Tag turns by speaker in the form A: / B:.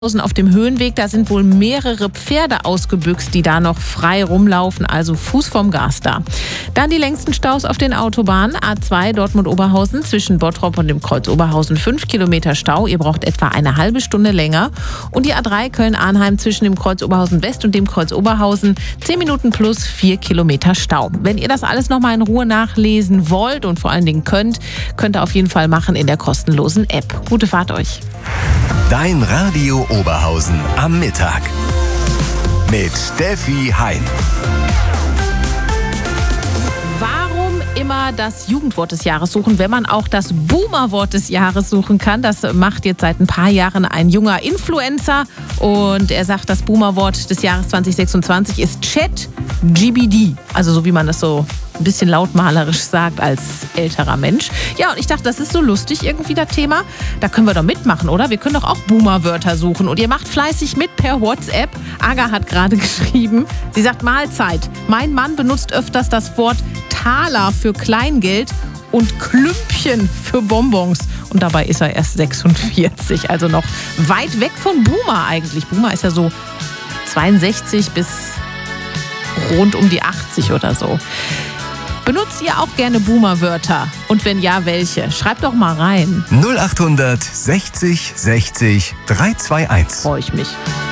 A: Auf dem Höhenweg, da sind wohl mehrere Pferde ausgebüxt, die da noch frei rumlaufen, also Fuß vom Gas da. Dann die längsten Staus auf den Autobahnen. A2 Dortmund-Oberhausen zwischen Bottrop und dem Kreuz Oberhausen 5 Kilometer Stau. Ihr braucht etwa eine halbe Stunde länger. Und die A3 Köln-Arnheim zwischen dem Kreuz Oberhausen West und dem Kreuz Oberhausen 10 Minuten plus 4 Kilometer Stau. Wenn ihr das alles nochmal in Ruhe nachlesen wollt und vor allen Dingen könnt ihr auf jeden Fall machen in der kostenlosen App. Gute Fahrt euch.
B: Dein Radio Oberhausen am Mittag mit Steffi Hein.
A: Warum immer das Jugendwort des Jahres suchen, wenn man auch das Boomerwort des Jahres suchen kann? Das macht jetzt seit ein paar Jahren ein junger Influencer und er sagt, das Boomerwort des Jahres 2026 ist ChatGPT. Also so wie man das so ein bisschen lautmalerisch sagt als älterer Mensch. Ja, und ich dachte, das ist so lustig irgendwie, das Thema. Da können wir doch mitmachen, oder? Wir können doch auch Boomer-Wörter suchen. Und ihr macht fleißig mit per WhatsApp. Aga hat gerade geschrieben, sie sagt Mahlzeit. Mein Mann benutzt öfters das Wort Taler für Kleingeld und Klümpchen für Bonbons. Und dabei ist er erst 46, also noch weit weg von Boomer eigentlich. Boomer ist ja so 62 bis rund um die 80 oder so. Benutzt ihr auch gerne Boomer-Wörter? Und wenn ja, welche? Schreibt doch mal rein.
B: 0800 60 60 321.
A: Freue ich mich.